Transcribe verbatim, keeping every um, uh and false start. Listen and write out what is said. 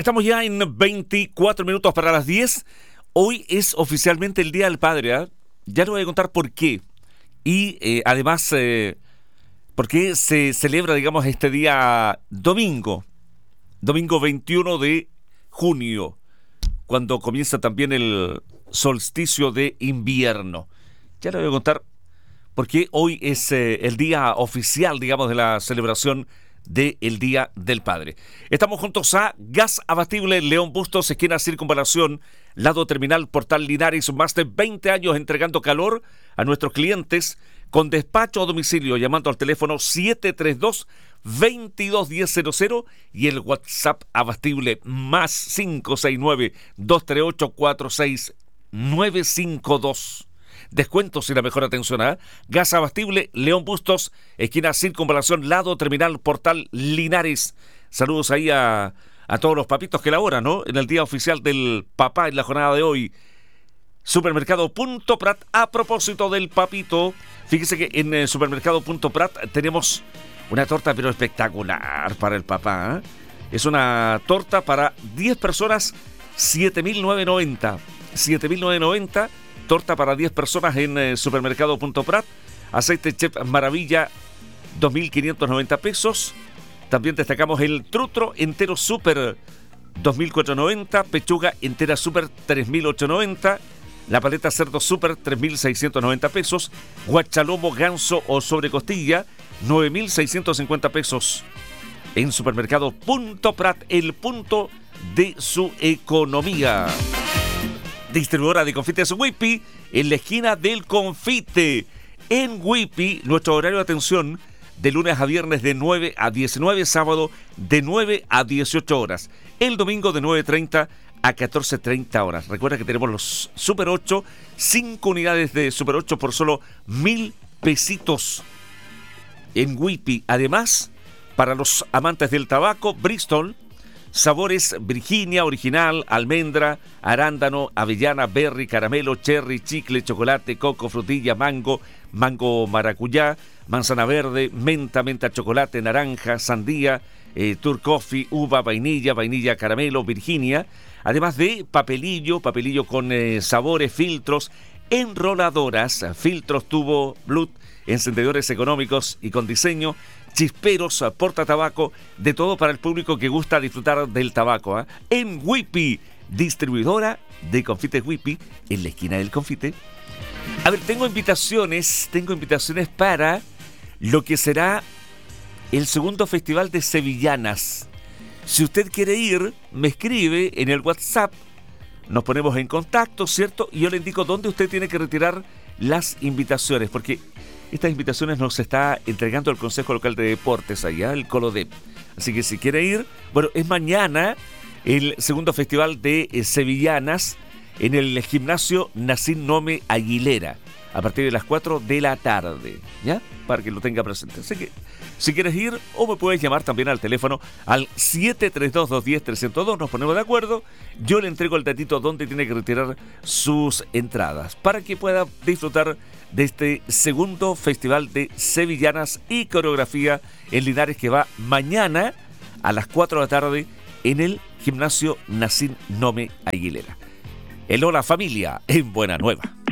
Estamos ya en veinticuatro minutos para las diez. Hoy es oficialmente el Día del Padre, ¿eh? Ya le voy a contar por qué. Y eh, además, eh, por qué se celebra, digamos, este día domingo. Domingo veintiuno de junio, cuando comienza también el solsticio de invierno. Ya le voy a contar por qué hoy es eh, el día oficial, digamos, de la celebración del Día del Padre. Estamos juntos a Gas Abastible León Bustos, esquina Circunvalación, lado terminal Portal Linares, más de veinte años entregando calor a nuestros clientes con despacho a domicilio, llamando al teléfono siete tres dos, veintidós diez cero cero y el WhatsApp Abastible más cinco seis nueve, dos tres ocho, cuatro seis nueve cinco dos. Descuentos y la mejor atención a ¿eh? Gas Abastible León Bustos, esquina Circunvalación, lado terminal Portal Linares. Saludos ahí a, a todos los papitos que laboran, ¿no? En el día oficial del papá en la jornada de hoy. Supermercado Punto Prat, a propósito del papito, fíjese que en el Supermercado Punto Prat tenemos una torta pero espectacular para el papá, ¿eh? Es una torta para diez personas, siete mil novecientos noventa. siete mil novecientos noventa, torta para diez personas en eh, Supermercado Punto Prat. Aceite Chef Maravilla, dos mil quinientos noventa pesos. También destacamos el trutro entero super, dos mil cuatrocientos noventa. Pechuga entera super, tres mil ochocientos noventa. La paleta cerdo super, tres mil seiscientos noventa pesos. Guachalomo, ganso o sobrecostilla, nueve mil seiscientos cincuenta pesos. En Supermercado Punto Prat, el punto de su economía. Distribuidora de confites Whippy, en la esquina del confite. En Whippy, nuestro horario de atención de lunes a viernes de nueve a diecinueve, sábado de nueve a dieciocho horas. El domingo de nueve treinta a catorce treinta horas. Recuerda que tenemos los Super ocho, cinco unidades de Super ocho por solo mil pesitos en Whippy. Además, para los amantes del tabaco, Bristol, sabores Virginia, original, almendra, arándano, avellana, berry, caramelo, cherry, chicle, chocolate, coco, frutilla, mango, mango maracuyá, manzana verde, menta, menta chocolate, naranja, sandía, eh, tur coffee, uva, vainilla, vainilla, caramelo, Virginia. Además de papelillo, papelillo con eh, sabores, filtros, enroladoras, filtros tubo, blut, encendedores económicos y con diseño, chisperos, portatabaco, de todo para el público que gusta disfrutar del tabaco, ¿eh? En Whippy, distribuidora de confites Whippy, en la esquina del confite. A ver, tengo invitaciones, tengo invitaciones para lo que será el segundo festival de sevillanas. Si usted quiere ir, me escribe en el WhatsApp, nos ponemos en contacto, ¿cierto? Y yo le indico dónde usted tiene que retirar las invitaciones, porque estas invitaciones nos está entregando el Consejo Local de Deportes allá, el Colodep. Así que si quiere ir, bueno, es mañana el segundo festival de eh, sevillanas en el gimnasio Nacín Nome Aguilera, a partir de las cuatro de la tarde, ¿ya? Para que lo tenga presente. Así que, si quieres ir, o me puedes llamar también al teléfono al siete tres dos, dos uno cero, tres cero dos, nos ponemos de acuerdo, yo le entrego el datito donde tiene que retirar sus entradas, para que pueda disfrutar de este segundo festival de sevillanas y coreografía en Linares, que va mañana a las cuatro de la tarde en el gimnasio Nacín Nome Aguilera. El Hola Familia en Buena Nueva.